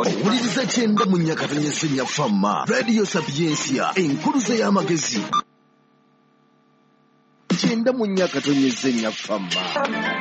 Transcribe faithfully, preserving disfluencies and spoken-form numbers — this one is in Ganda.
owuliriza kyenda mu nnya katonyezenya famma radio sapiensia enkuluze y'amagezi kyenda mu nnya katonyezenya famma.